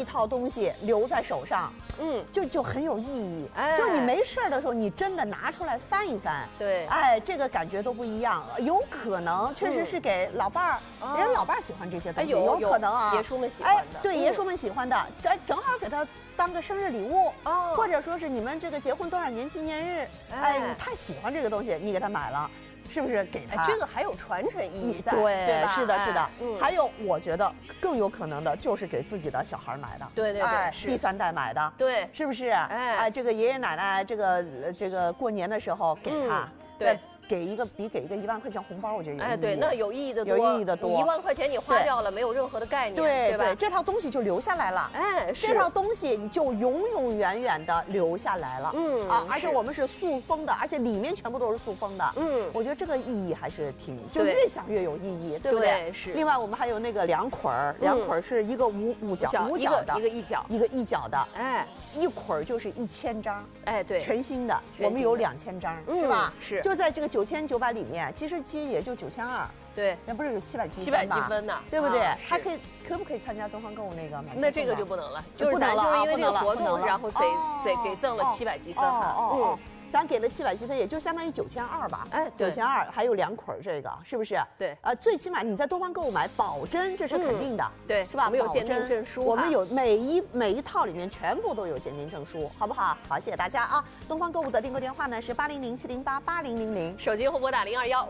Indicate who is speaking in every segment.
Speaker 1: 套东西留在手上，就很有意义。就是你没事的时候，你真的拿出来翻一翻，
Speaker 2: 对，
Speaker 1: 这个感觉都不一样。有可能确实是给老伴儿，人家老伴儿喜欢这些东西，有可能啊，
Speaker 2: 爷叔们喜欢的，
Speaker 1: 对，爷叔们喜欢的，正好给他当个生日礼物，或者说是你们这个结婚多少年纪念日，他喜欢这个东西，你给他买了。是不是给他？
Speaker 2: 这个还有传承意义在，
Speaker 1: 对
Speaker 2: 吧？
Speaker 1: 是的，是的。还有，我觉得更有可能的就是给自己的小孩买的，
Speaker 2: 对，
Speaker 1: 第3代买的，
Speaker 2: 对，
Speaker 1: 是不是？这个爷爷奶奶，这个过年的时候给他，
Speaker 2: 对。
Speaker 1: 给一个比给一个1万块钱红包，我觉得有意义。
Speaker 2: 对，那有意义的多，
Speaker 1: 有意义的多。
Speaker 2: 你1万块钱你花掉了，没有任何的概念，对吧？
Speaker 1: 对，这套东西就留下来了。这套东西你就永永远远的留下来了。而且我们是塑封的，而且里面全部都是塑封的。我觉得这个意义还是就越想越有意义，对不对？
Speaker 2: 是。
Speaker 1: 另外我们还有那个2捆儿，2捆儿是一个五角的，
Speaker 2: 一个一角，
Speaker 1: 一个一角的，一捆儿就是1000张，
Speaker 2: 对，
Speaker 1: 全新的，我们有2000张，是吧？
Speaker 2: 是。
Speaker 1: 就在这个9900里面，其实也就9200，
Speaker 2: 对，
Speaker 1: 那不是有700积
Speaker 2: 分呢，
Speaker 1: 对不对？还可不可以参加东方购物那个？
Speaker 2: 那这个就不能了，就是咱就是因为这个活动，然后贼给赠了700积分哈。
Speaker 1: 咱给了700积分，也就相当于9200吧。9200还有2捆这个，是不是？
Speaker 2: 对。
Speaker 1: 最起码你在东方购物买，保真这是肯定的，
Speaker 2: 对，
Speaker 1: 是吧？
Speaker 2: 我们有鉴定证书，
Speaker 1: 我们有每一套里面全部都有鉴定证书，好不好？好，谢谢大家啊！东方购物的订购电话呢是800-708-8000，
Speaker 2: 手机或拨打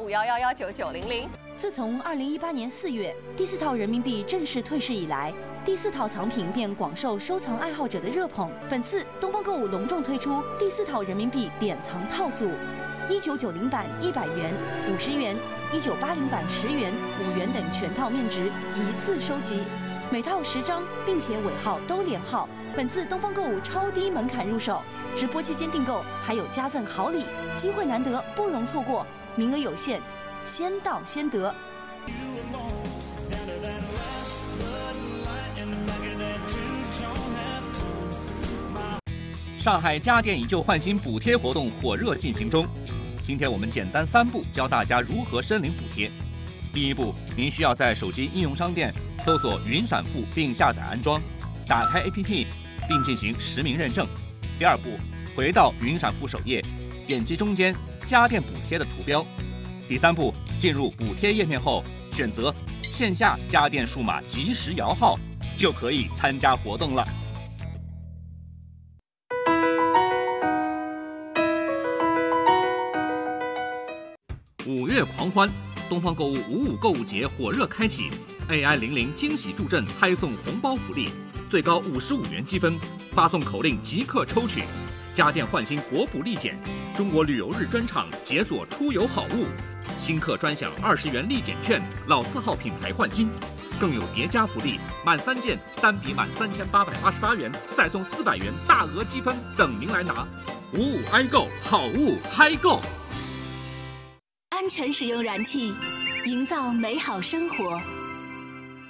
Speaker 2: 0215119900。
Speaker 3: 自从2018年4月第4套人民币正式退市以来，第4套藏品便广受收藏爱好者的热捧。本次东方购物隆重推出第4套人民币典藏套组，1990版100元、50元，1980版10元、5元等全套面值一次收集，每套10张，并且尾号都连号。本次东方购物超低门槛入手，直播期间订购还有加赠好礼，机会难得，不容错过，名额有限，先到先得。
Speaker 4: 上海家电以旧换新补贴活动火热进行中，今天我们简单3步教大家如何申领补贴。第1步，您需要在手机应用商店搜索云闪付并下载安装，打开 APP 并进行实名认证。第2步，回到云闪付首页，点击中间家电补贴的图标。第3步，进入补贴页面后，选择线下家电数码即时摇号，就可以参加活动了。5月狂欢，东方购物55购物节火热开启 ，AI00惊喜助阵，拍送红包福利，最高55元积分，发送口令即刻抽取，家电换新国补立减，中国旅游日专场解锁出游好物，新客专享20元立减券，老字号品牌换新，更有叠加福利，满3件单笔满3888元，再送400元大额积分等您来拿。55挨购，好物嗨购。
Speaker 3: 安全使用燃气，营造美好生活。